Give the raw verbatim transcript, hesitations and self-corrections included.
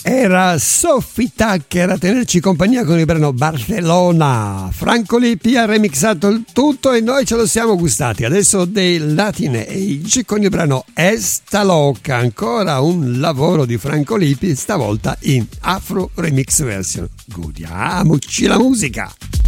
Era Sophie Tucker a tenerci compagnia con il brano Barcellona. Franco Lippi ha remixato il tutto e noi ce lo siamo gustati. Adesso dei Latin Age con il brano Esta Loca, ancora un lavoro di Franco Lippi, stavolta in Afro Remix Version. Godiamoci la musica!